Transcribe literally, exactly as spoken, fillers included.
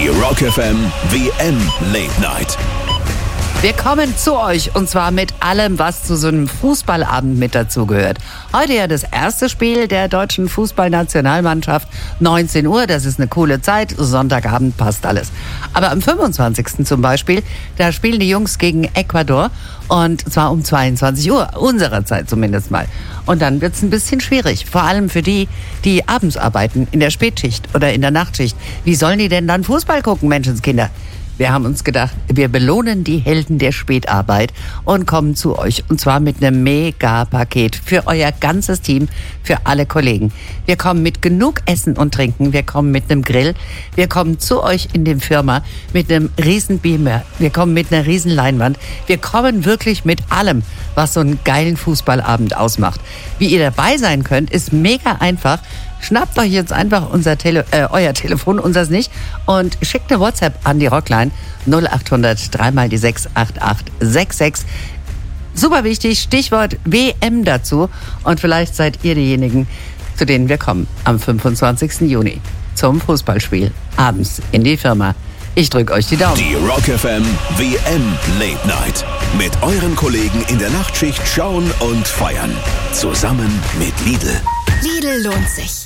Die Rock F M W M Late Night. Wir kommen zu euch und zwar mit allem, was zu so einem Fußballabend mit dazugehört. Heute ja das erste Spiel der deutschen Fußballnationalmannschaft, neunzehn Uhr, das ist eine coole Zeit, Sonntagabend passt alles. Aber am fünfundzwanzigsten zum Beispiel, da spielen die Jungs gegen Ecuador und zwar um zweiundzwanzig Uhr, unserer Zeit zumindest mal. Und dann wird's ein bisschen schwierig, vor allem für die, die abends arbeiten, in der Spätschicht oder in der Nachtschicht. Wie sollen die denn dann Fußball gucken, Menschenskinder? Wir haben uns gedacht, wir belohnen die Helden der Spätarbeit und kommen zu euch. Und zwar mit einem Mega-Paket für euer ganzes Team, für alle Kollegen. Wir kommen mit genug Essen und Trinken. Wir kommen mit einem Grill. Wir kommen zu euch in die Firma mit einem riesen Beamer. Wir kommen mit einer riesen Leinwand. Wir kommen wirklich mit allem, was so einen geilen Fußballabend ausmacht. Wie ihr dabei sein könnt, ist mega einfach. Schnappt euch jetzt einfach unser Tele- äh, euer Telefon, unseres nicht, und schickt eine WhatsApp an die Rockline null acht hundert drei mal die sechs acht acht sechs sechs. Super wichtig, Stichwort W M dazu. Und vielleicht seid ihr diejenigen, zu denen wir kommen am fünfundzwanzigsten Juni zum Fußballspiel abends in die Firma. Ich drücke euch die Daumen. Die Rock F M W M Late Night. Mit euren Kollegen in der Nachtschicht schauen und feiern. Zusammen mit Lidl. Lidl lohnt sich.